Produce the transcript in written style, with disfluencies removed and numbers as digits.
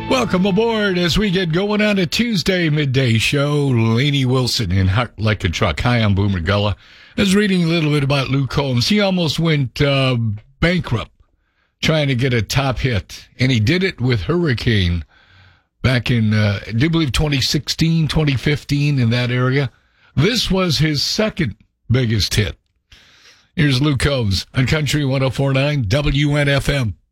Welcome aboard as we get going on a Tuesday midday show. Lainey Wilson in Heart Like a Truck. Hi, I'm Boomer Gullah. I was reading a little bit about Luke Combs. He almost went bankrupt trying to get a top hit, and he did it with Hurricane back in, I do believe, 2016, 2015, in that area. This was his second biggest hit. Here's Luke Combs on Country 104.9 WNFM.